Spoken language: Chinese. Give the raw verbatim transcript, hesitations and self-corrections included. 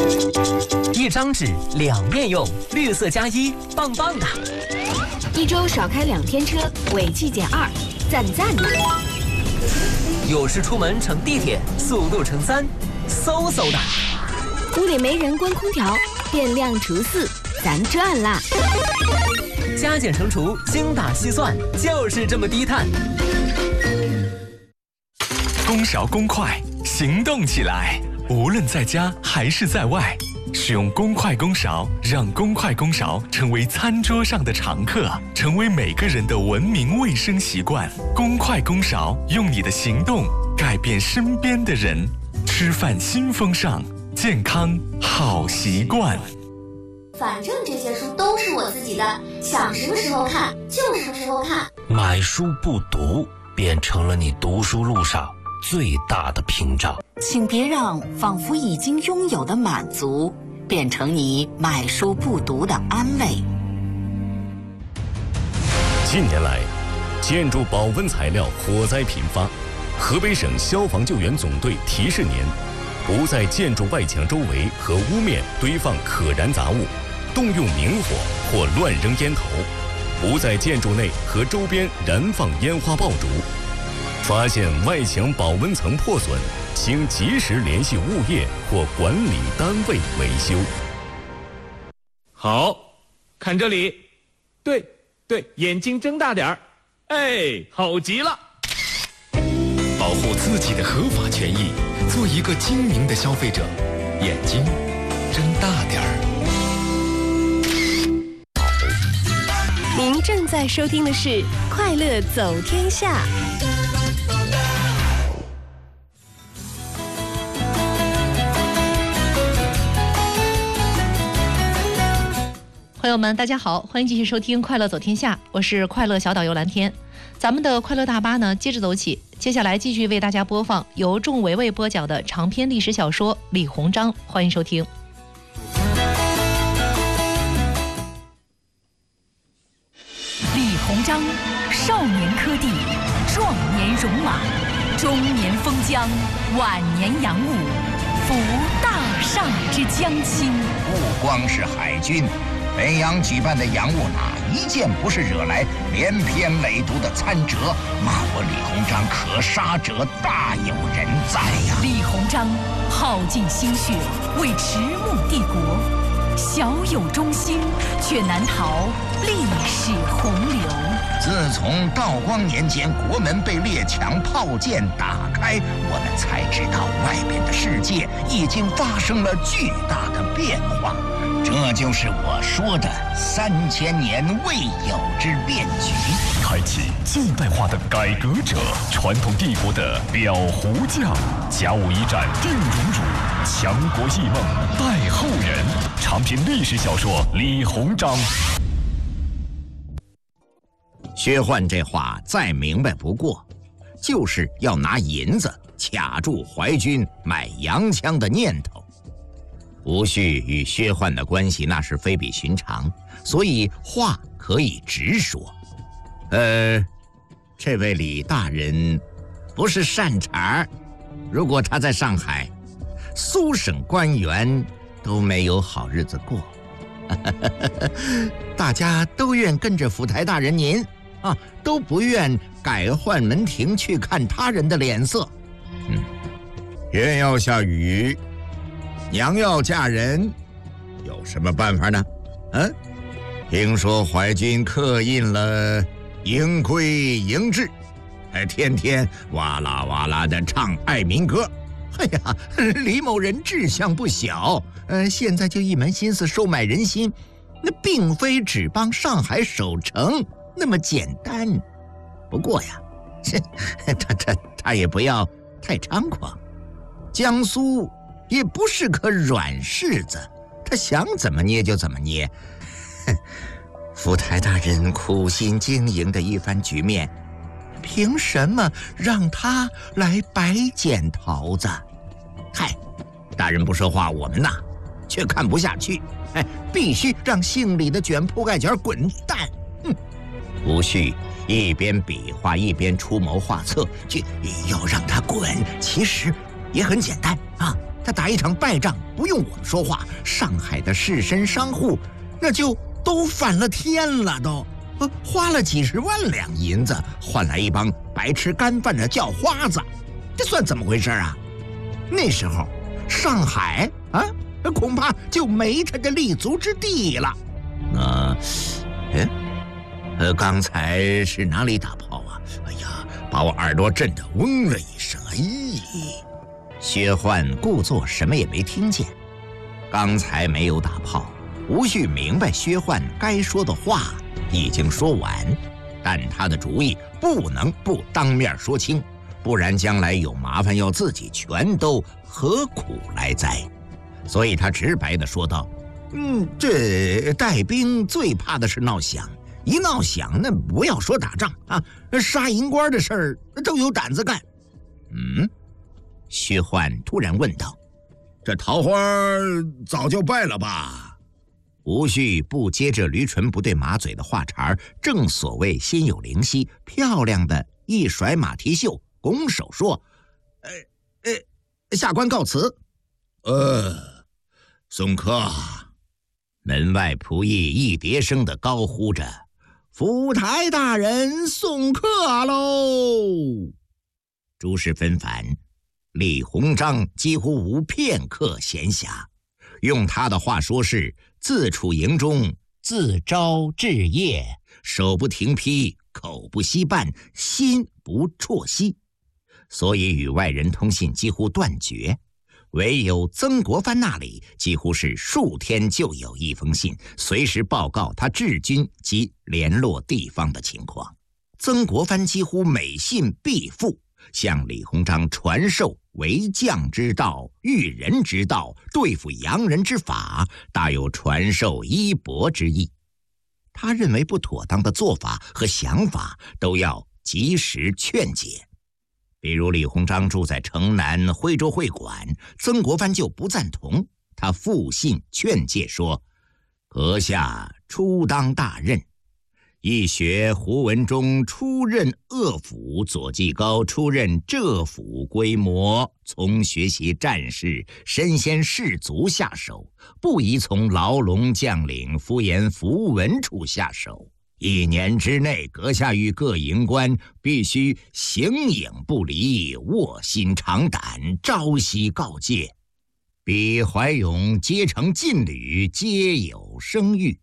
一张纸两面用，绿色加一，棒棒的。 一周少开两天车，违纪减二，赞赞的。 有时出门乘地铁，速度乘三，嗖嗖的。 屋里没人关空调，电量除四，咱赚啦。 加减乘除，精打细算，就是这么低碳。 公勺公筷，行动起来！无论在家还是在外，使用公筷公勺，让公筷公勺成为餐桌上的常客，成为每个人的文明卫生习惯。公筷公勺，用你的行动改变身边的人。吃饭新风尚，健康好习惯。 反正这些书都是我自己的，想什么时候看就什么时候看。 买书不读，变成了你读书路上最大的屏障。 请别让仿佛已经拥有的满足变成你买书不读的安慰。 近年来，建筑保温材料火灾频发，河北省消防救援总队提示您：不在建筑外墙周围和屋面堆放可燃杂物，动用明火或乱扔烟头；不在建筑内和周边燃放烟花爆竹。发现外墙保温层破损，请及时联系物业或管理单位维修。 好，看这里，对对，眼睛睁大点儿，哎，好极了！ 保护自己的合法权益，做一个精明的消费者，眼睛睁大点儿。 您正在收听的是《快乐走天下》。 朋友们，大家好，欢迎继续收听《快乐走天下》，我是快乐小导游蓝天。咱们的快乐大巴呢，接着走起。接下来继续为大家播放由仲维维播讲的长篇历史小说《李鸿章》，欢迎收听。 李鸿章，少年科第，壮年戎马，中年封疆，晚年洋务，服大厦之将倾。 不光是海军。北洋举办的洋务哪一件不是惹来连篇累牍的参折？骂我李鸿章可杀者大有人在呀！ 李鸿章耗尽心血为迟暮帝国，小有忠心，却难逃历史洪流。 自从道光年间国门被列强炮舰打开，我们才知道外边的世界已经发生了巨大的变化。这就是我说的三千年未有之变局， 开启近代化的改革者，传统帝国的裱糊匠，甲午一战定荣辱，强国异梦待后人。长篇历史小说《李鸿章》。 薛焕这话再明白不过，就是要拿银子卡住淮军买洋枪的念头。吴旭与薛焕的关系那是非比寻常，所以话可以直说。呃，这位李大人不是善茬，如果他在上海，苏省官员都没有好日子过。大家都愿跟着府台大人您啊，都不愿改换门庭去看他人的脸色。嗯，天要下雨，娘要嫁人，有什么办法呢？嗯，听说淮军刻印了迎归迎制，还天天哇啦哇啦的唱爱民歌。哎呀，李某人志向不小，呃，现在就一门心思收买人心，那并非只帮上海守城那么简单。不过呀，他他他也不要太猖狂，江苏也不是颗软柿子，他想怎么捏就怎么捏。府台大人苦心经营的一番局面，凭什么让他来白捡桃子？嗨，大人不说话，我们呐却看不下去，哎，必须让姓李的卷铺盖卷滚蛋！哼！吴旭一边比划一边出谋划策，就要让他滚。其实也很简单啊。 他打一场败仗，不用我们说话，上海的士绅商户那就都翻了天了都，呃，花了几十万两银子换来一帮白吃干饭的叫花子，这算怎么回事啊？那时候上海啊，恐怕就没他的立足之地了。那，哎，呃，刚才是哪里打炮啊？哎呀，把我耳朵震得嗡了一声。哎，薛焕故作什么也没听见。刚才没有打炮，吴旭明白薛焕该说的话已经说完，但他的主意不能不当面说清，不然将来有麻烦要自己全都何苦来哉？所以他直白地说道：“嗯，这带兵最怕的是闹响，一闹响，那不要说打仗啊，杀银官的事儿都有胆子干。”嗯，薛焕突然问道：“这桃花早就败了吧？”吴旭不接着驴唇不对马嘴的话茬，正所谓心有灵犀，漂亮的一甩马蹄袖，拱手说：“呃呃，下官告辞。”呃，送客。门外仆役一叠声地高呼着：“府台大人送客喽！”诸事纷繁，李鸿章几乎无片刻闲暇，用他的话说是自处营中，自朝至夜，手不停披，口不息瓣，心不辍息，所以与外人通信几乎断绝。唯有曾国藩那里几乎是数天就有一封信，随时报告他治军及联络地方的情况。曾国藩几乎每信必复，向李鸿章传授为将之道、育人之道、对付洋人之法，大有传授衣钵之意。他认为不妥当的做法和想法都要及时劝解。比如李鸿章住在城南徽州会馆，曾国藩就不赞同。他复信劝诫说：“阁下初当大任，亦学胡文中出任鄂府，左季高出任浙府规模，从学习战事，身先士卒下手，不宜从牢笼将领敷衍符文处下手。一年之内，阁下与各营官必须形影不离，卧薪尝胆，朝夕告诫。彼怀勇皆成劲旅，皆有声誉。